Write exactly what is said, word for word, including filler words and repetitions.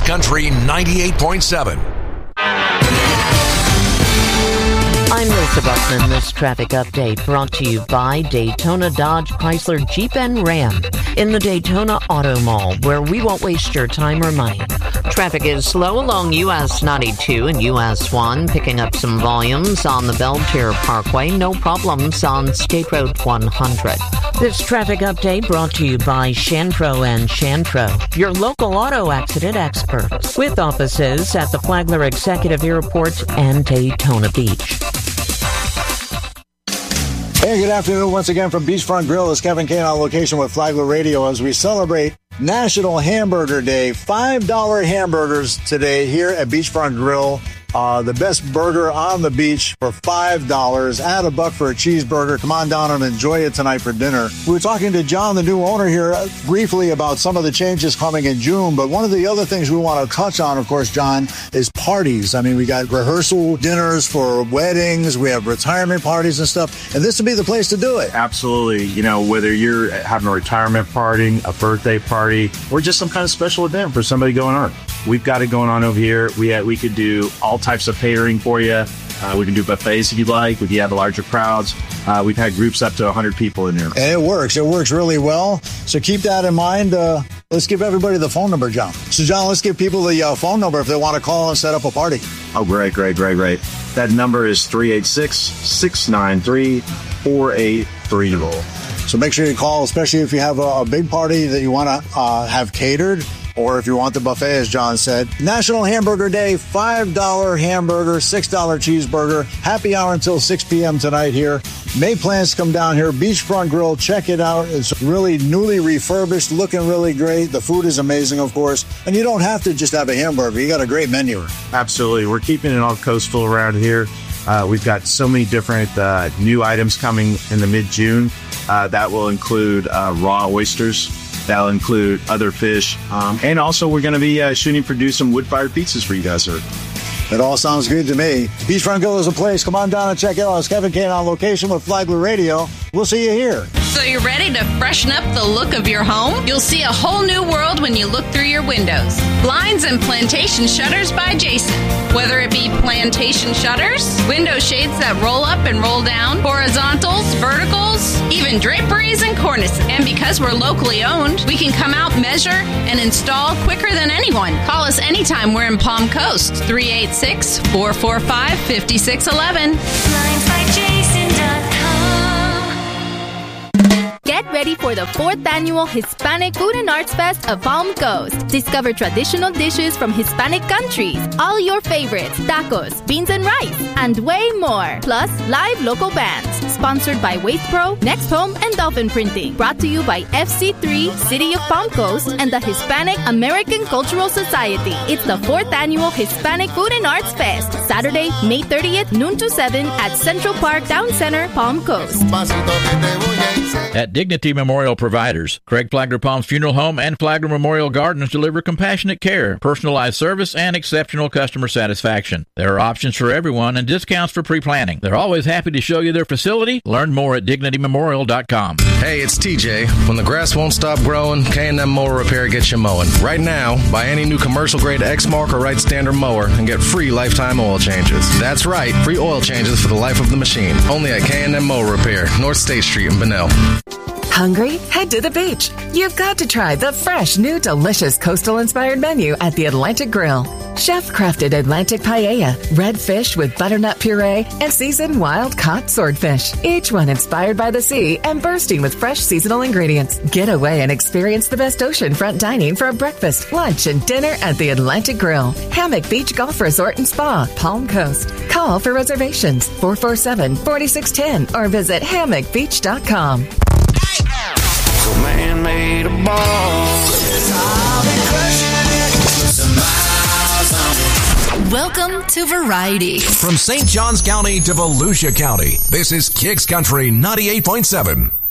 Country ninety-eight point seven. I'm Lisa Buckman. This traffic update brought to you by Daytona Dodge Chrysler Jeep and Ram in the Daytona Auto Mall, where we won't waste your time or money. Traffic is slow along U S ninety-two and U S one, picking up some volumes on the Beltier Parkway. No problems on State Road one hundred. This traffic update brought to you by Shantro and Shantro, your local auto accident experts, with offices at the Flagler Executive Airport and Daytona Beach. Hey, good afternoon. Once again from Beachfront Grill. It's Kevin Kane on location with Flagler Radio as we celebrate National Hamburger Day. five dollar hamburgers today here at Beachfront Grill. Uh, the best burger on the beach for five dollars. Add a buck for a cheeseburger. Come on down and enjoy it tonight for dinner. We were talking to John, the new owner here, uh, briefly about some of the changes coming in June. But one of the other things we want to touch on, of course, John, is parties. I mean, we got rehearsal dinners for weddings. We have retirement parties and stuff. And this would be the place to do it. Absolutely. You know, whether you're having a retirement party, a birthday party, or just some kind of special event for somebody going on. We've got it going on over here. We had, we could do all types of catering for you. Uh, we can do buffets if you'd like, if you have larger crowds. Uh, we've had groups up to one hundred people in there. And it works. It works really well. So keep that in mind. Uh, let's give everybody the phone number, John. So, John, let's give people the uh, phone number if they want to call and set up a party. Oh, great, great, great, great. That number is three eight six, six nine three, four eight three zero. So make sure you call, especially if you have a, a big party that you want to uh, have catered. Or if you want the buffet, as John said. National Hamburger Day, five dollar hamburger, six dollar cheeseburger. Happy hour until six p.m. tonight here. Make plans to come down here. Beachfront Grill, check it out. It's really newly refurbished, looking really great. The food is amazing, of course. And you don't have to just have a hamburger. You got a great menu. Absolutely. We're keeping it all coastal around here. Uh, we've got so many different uh, new items coming in the mid-June. Uh, that will include uh, raw oysters. That'll include other fish. Um, and also, we're going to be uh, shooting for do some wood-fired pizzas for you guys, sir. It all sounds good to me. Beachfront Grill is a place. Come on down and check it out. It's Kevin Kane on location with Flagler Radio. We'll see you here. So you're ready to freshen up the look of your home? You'll see a whole new world when you look through your windows. Blinds and plantation shutters by Jason. Whether it be plantation shutters, window shades that roll up and roll down, horizontals, verticals, even draperies and cornices. And because we're locally owned, we can come out, measure, and install quicker than anyone. Call us anytime we're in Palm Coast. three eight six, four four five, five six one one. blinds by jason dot com. Get ready for the fourth annual Hispanic Food and Arts Fest of Palm Coast. Discover traditional dishes from Hispanic countries, all your favorites, tacos, beans and rice, and way more. Plus, live local bands. Sponsored by Waste Pro, Next Home, and Dolphin Printing. Brought to you by F C three, City of Palm Coast, and the Hispanic American Cultural Society. It's the fourth annual Hispanic Food and Arts Fest. Saturday, May thirtieth, noon to seven at Central Park Town Center, Palm Coast. At Dignity Memorial Providers, Craig Flagler Palms Funeral Home and Flagler Memorial Gardens deliver compassionate care, personalized service, and exceptional customer satisfaction. There are options for everyone and discounts for pre-planning. They're always happy to show you their facility. Learn more at dignity memorial dot com. Hey, it's T J. When the grass won't stop growing, K and M Mower Repair gets you mowing. Right now, buy any new commercial-grade Exmark or Wright Standard mower and get free lifetime oil changes. That's right, free oil changes for the life of the machine. Only at K and M Mower Repair, North State Street in Bunnell. Hungry? Head to the beach. You've got to try the fresh, new, delicious coastal-inspired menu at the Atlantic Grill. Chef-crafted Atlantic paella, red fish with butternut puree, and seasoned wild-caught swordfish. Each one inspired by the sea and bursting with fresh seasonal ingredients. Get away and experience the best oceanfront dining for a breakfast, lunch, and dinner at the Atlantic Grill. Hammock Beach Golf Resort and Spa, Palm Coast. Call for reservations, four four seven, four six one zero, or visit hammock beach dot com. So man made a ball. I'll be crushing it with some miles on it. Welcome to Variety. From Saint Johns County to Volusia County, this is Kicks Country ninety-eight point seven.